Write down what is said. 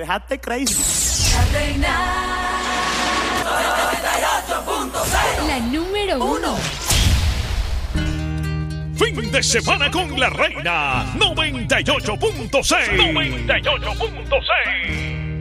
dejaste crazy. La Reina 98.6. La número 1. Fin de semana con la Reina 98.6. 98.6.